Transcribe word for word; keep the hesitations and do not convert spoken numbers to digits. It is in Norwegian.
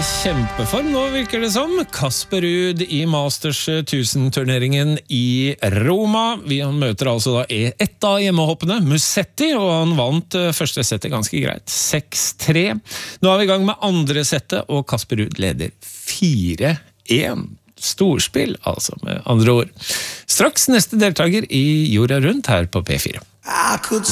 kjempeform nå, virker det som. Kasper Ruud i Masters tusen-turneringen i Roma. Vi møter altså da ett av hjemmehoppene, Musetti, og han vant første settet ganske greit, seks tre. Nå er vi i gang med andre settet, og Kasper Ruud leder fire én. Storspill, altså, med andre ord. Straks neste deltaker i Jorda Rundt her på P fire. I could